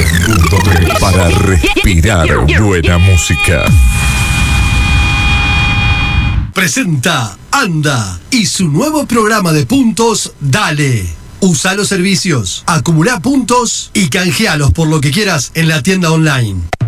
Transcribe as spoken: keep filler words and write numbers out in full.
punto tres para respirar buena música. Presenta Anda y su nuevo programa de puntos Dale. Usa los servicios, acumula puntos y canjealos por lo que quieras en la tienda online.